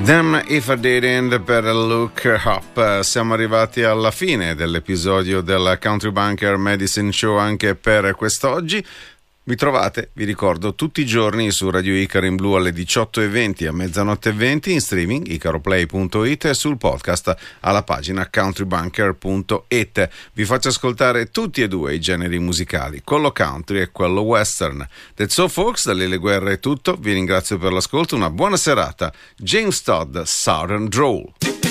Damn if I didn't per Look Up. Siamo arrivati alla fine dell'episodio del Country Bunker Medicine Show anche per quest'oggi. Vi trovate, vi ricordo, tutti i giorni su Radio Icaro in blu alle 18:20 a mezzanotte e 20 in streaming icaroplay.it e sul podcast alla pagina countrybunker.it. Vi faccio ascoltare tutti e due i generi musicali, quello country e quello western. That's all folks, da Lele Guerra è tutto, vi ringrazio per l'ascolto, una buona serata. James Todd, Southern Drawl.